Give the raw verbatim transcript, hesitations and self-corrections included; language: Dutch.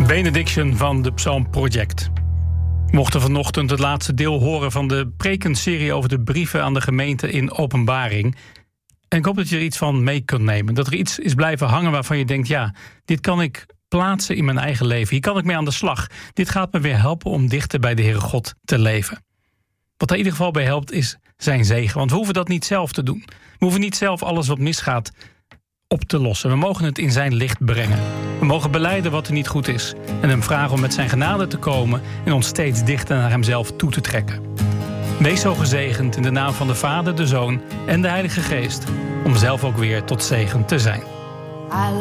Benediction van de Psalm Project. We mochten vanochtend het laatste deel horen van de prekenserie over de brieven aan de gemeente in Openbaring. En ik hoop dat je er iets van mee kunt nemen. Dat er iets is blijven hangen waarvan je denkt, ja, dit kan ik plaatsen in mijn eigen leven. Hier kan ik mee aan de slag. Dit gaat me weer helpen om dichter bij de Heere God te leven. Wat er in ieder geval bij helpt is zijn zegen. Want we hoeven dat niet zelf te doen. We hoeven niet zelf alles wat misgaat op te lossen. We mogen het in zijn licht brengen. We mogen belijden wat er niet goed is. En hem vragen om met zijn genade te komen en ons steeds dichter naar hemzelf toe te trekken. Wees zo gezegend in de naam van de Vader, de Zoon en de Heilige Geest. Om zelf ook weer tot zegen te zijn.